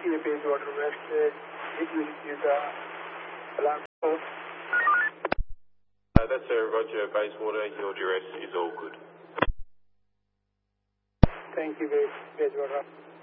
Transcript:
the Bayswater West. Did you receive the alarm code? That's Roger Bayswater. Your duress is all good. Thank you, Bayswater.